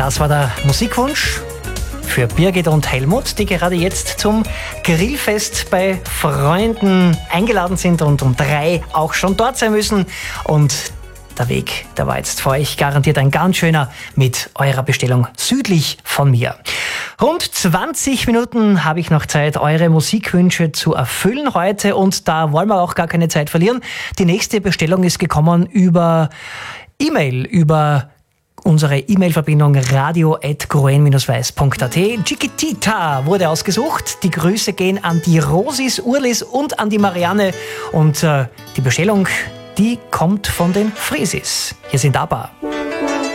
Das war der Musikwunsch für Birgit und Helmut, die gerade jetzt zum Grillfest bei Freunden eingeladen sind und um 3 auch schon dort sein müssen. Und der Weg, der war jetzt für euch garantiert ein ganz schöner mit eurer Bestellung südlich von mir. Rund 20 Minuten habe ich noch Zeit, eure Musikwünsche zu erfüllen heute, und da wollen wir auch gar keine Zeit verlieren. Die nächste Bestellung ist gekommen über E-Mail, über unsere E-Mail-Verbindung radio@groen-weiß.at. Chiquitita wurde ausgesucht. Die Grüße gehen an die Rosis, Urlis und an die Marianne. Und die Bestellung, die kommt von den Frisis. Hier sind ABBA.